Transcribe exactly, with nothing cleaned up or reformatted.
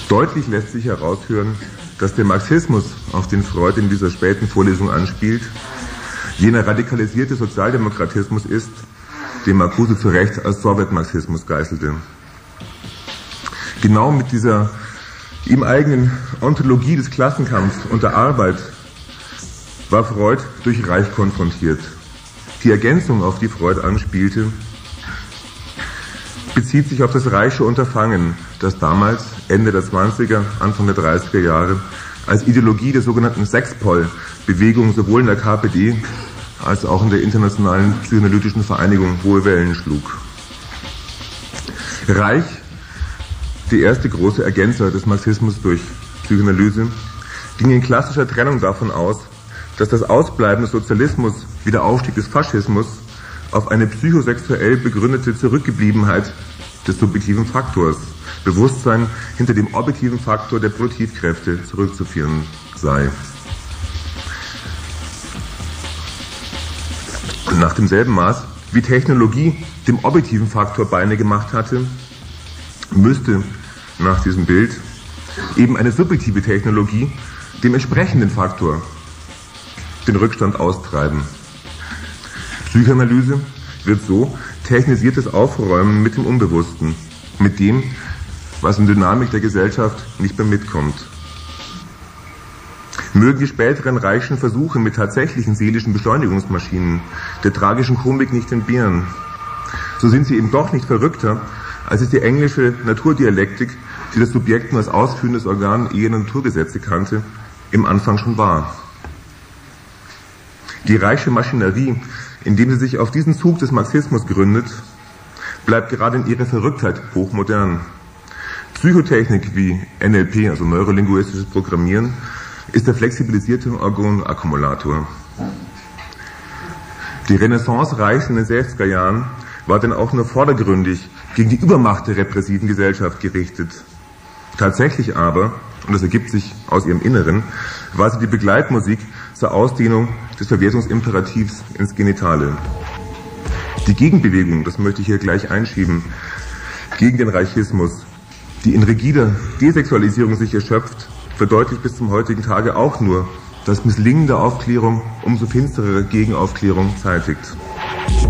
Deutlich lässt sich heraushören, dass der Marxismus, auf den Freud in dieser späten Vorlesung anspielt, jener radikalisierte Sozialdemokratismus ist, den Marcuse zu Recht als Sowjetmarxismus geißelte. Genau mit dieser ihm eigenen Ontologie des Klassenkampfs und der Arbeit war Freud durch Reich konfrontiert. Die Ergänzung, auf die Freud anspielte, bezieht sich auf das Reichsche Unterfangen, das damals, Ende der zwanziger, Anfang der dreißiger Jahre, als Ideologie der sogenannten Sexpol-Bewegung sowohl in der K P D als auch in der Internationalen Psychoanalytischen Vereinigung hohe Wellen schlug. Reich, der erste große Ergänzer des Marxismus durch Psychoanalyse, ging in klassischer Trennung davon aus, dass das Ausbleiben des Sozialismus wie der Aufstieg des Faschismus auf eine psychosexuell begründete Zurückgebliebenheit des subjektiven Faktors, Bewusstsein hinter dem objektiven Faktor der Produktivkräfte zurückzuführen sei. Nach demselben Maß, wie Technologie dem objektiven Faktor Beine gemacht hatte, müsste nach diesem Bild eben eine subjektive Technologie dem entsprechenden Faktor den Rückstand austreiben. Psychoanalyse wird so technisiertes Aufräumen mit dem Unbewussten, mit dem, was in Dynamik der Gesellschaft nicht mehr mitkommt. Mögen die späteren reichschen Versuche mit tatsächlichen seelischen Beschleunigungsmaschinen der tragischen Komik nicht entbehren, so sind sie eben doch nicht verrückter, als es die englische Naturdialektik, die das Subjekt nur als ausführendes Organ eher Naturgesetze kannte, im Anfang schon war. Die reiche Maschinerie, indem sie sich auf diesen Zug des Marxismus gründet, bleibt gerade in ihrer Verrücktheit hochmodern. Psychotechnik wie N L P, also neurolinguistisches Programmieren, ist der flexibilisierte Organakkumulator. Die Renaissance Reichs in den sechziger Jahren war denn auch nur vordergründig gegen die Übermacht der repressiven Gesellschaft gerichtet. Tatsächlich aber, und das ergibt sich aus ihrem Inneren, war sie die Begleitmusik zur Ausdehnung des Verwertungsimperativs ins Genitale. Die Gegenbewegung, das möchte ich hier gleich einschieben, gegen den Reichismus, die in rigider Desexualisierung sich erschöpft, verdeutlicht bis zum heutigen Tage auch nur, dass Misslingen der Aufklärung umso finsterere Gegenaufklärung zeitigt.